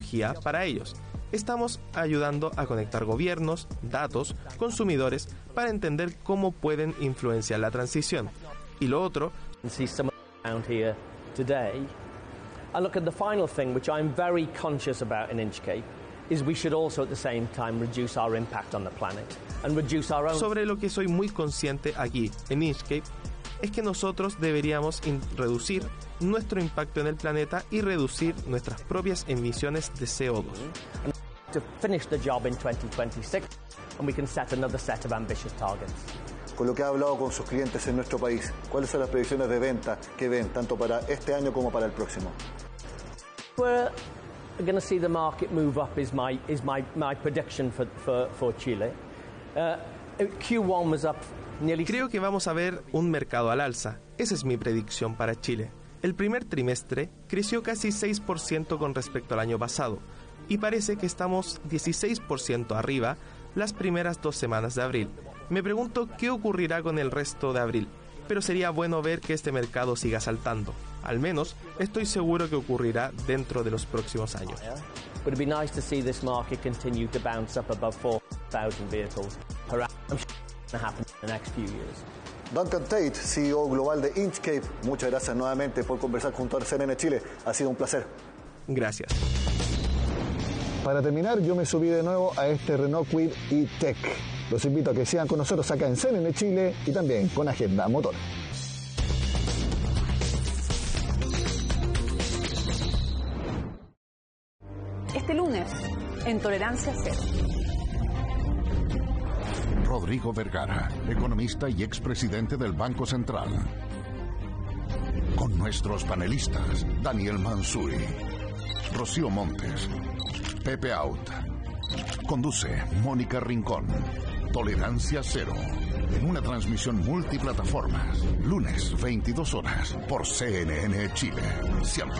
tecnología para ellos. Estamos ayudando a conectar gobiernos, datos, consumidores, para entender cómo pueden influenciar la transición. Y lo otro, And look, at the final thing, which I'm very conscious about in Inchcape, is we should also at the same time reduce our impact on the planet and reduce our own. Sobre lo que soy muy consciente aquí en Inchcape es que nosotros deberíamos reducir nuestro impacto en el planeta y reducir nuestras propias emisiones de CO2. To finish the job in 2026, and we can set another set of ambitious targets. Con lo que ha hablado con sus clientes en nuestro país, ¿cuáles son las previsiones de venta que ven tanto para este año como para el próximo? We're going to see the market move up is my prediction for Chile. Q1 was up nearly. Creo que vamos a ver un mercado al alza. Esa es mi predicción para Chile. El primer trimestre creció casi 6% con respecto al año pasado y parece que estamos 16% arriba las primeras 2 semanas de abril. Me pregunto qué ocurrirá con el resto de abril, pero sería bueno ver que este mercado siga saltando. Al menos estoy seguro que ocurrirá dentro de los próximos años. It'd be nice to see this market continue to bounce up above 4,000 vehicles per hour. I'm sure it's going to happen in the next few years. Duncan Tate, CEO global de Inchcape, muchas gracias nuevamente por conversar junto a CNN Chile. Ha sido un placer. Gracias. Para terminar, yo me subí de nuevo a este Renault Kwid E-Tech. Los invito a que sigan con nosotros acá en CNN Chile y también con Agenda Motor. Este lunes, en Tolerancia Cero. Rodrigo Vergara, economista y expresidente del Banco Central. Con nuestros panelistas, Daniel Mansuy, Rocío Montes, Pepe Out. Conduce Mónica Rincón. Tolerancia Cero, en una transmisión multiplataformas, lunes 22 horas, por CNN Chile. Siempre